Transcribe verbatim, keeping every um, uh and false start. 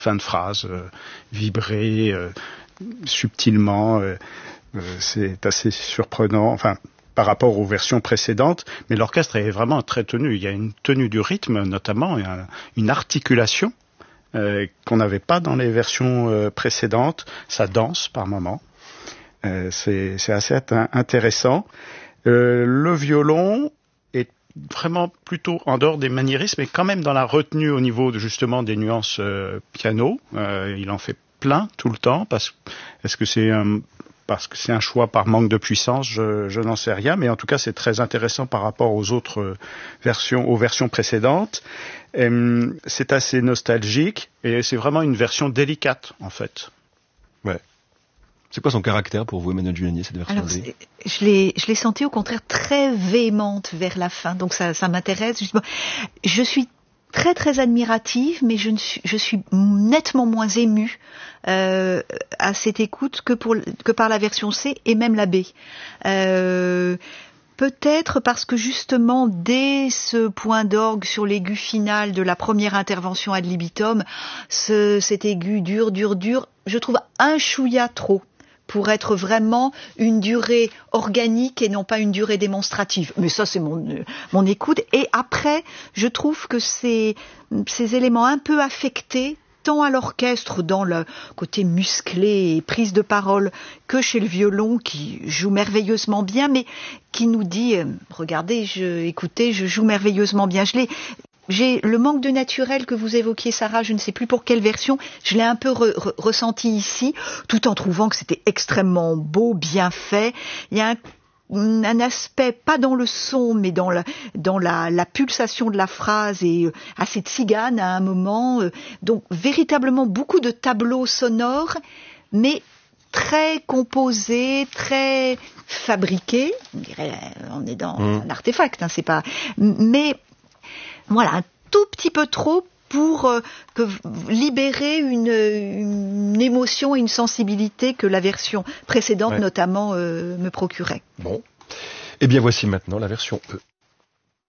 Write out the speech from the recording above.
fin de phrase euh, vibrer euh, subtilement. Euh, euh, c'est assez surprenant. Enfin, par rapport aux versions précédentes, mais l'orchestre est vraiment très tenu. Il y a une tenue du rythme, notamment, et un, une articulation euh, qu'on n'avait pas dans les versions euh, précédentes. Ça danse par moments. Euh, c'est, c'est assez intéressant. Euh, le violon est vraiment plutôt en dehors des maniérismes, mais quand même dans la retenue au niveau de, justement des nuances euh, piano. Euh, il en fait plein tout le temps. Parce, est-ce que c'est un parce que c'est un choix par manque de puissance, je, je n'en sais rien, mais en tout cas c'est très intéressant par rapport aux autres versions, aux versions précédentes. Et, c'est assez nostalgique et c'est vraiment une version délicate en fait. Ouais. C'est quoi son caractère pour vous, Emmanuel Giuliani, cette version? Alors, je l'ai, je l'ai senti au contraire très véhémente vers la fin, donc ça, ça m'intéresse. Justement. Je suis très très admirative, mais je, ne suis, je suis nettement moins émue euh, à cette écoute que, pour, que par la version C et même la B. Euh, peut-être parce que justement, dès ce point d'orgue sur l'aigu final de la première intervention ad libitum, ce, cet aigu dur, dur, dur, je trouve un chouïa trop, pour être vraiment une durée organique et non pas une durée démonstrative. Mais ça, c'est mon, mon écoute. Et après, je trouve que ces, ces éléments un peu affectés, tant à l'orchestre, dans le côté musclé et prise de parole, que chez le violon, qui joue merveilleusement bien, mais qui nous dit, euh, regardez, je, écoutez, je joue merveilleusement bien. Je l'ai... J'ai le manque de naturel que vous évoquiez, Sarah, je ne sais plus pour quelle version, je l'ai un peu re- re- ressenti ici, tout en trouvant que c'était extrêmement beau, bien fait. Il y a un, un aspect, pas dans le son, mais dans la, dans la, la pulsation de la phrase et euh, assez tzigane à un moment. Euh, donc, véritablement beaucoup de tableaux sonores, mais très composés, très fabriqués. On dirait, on est dans mmh. un artefact, hein, c'est pas... Mais... Voilà, un tout petit peu trop pour euh, que, libérer une, une émotion et une sensibilité que la version précédente, ouais. notamment, euh, me procurait. Bon. Eh bien, voici maintenant la version E.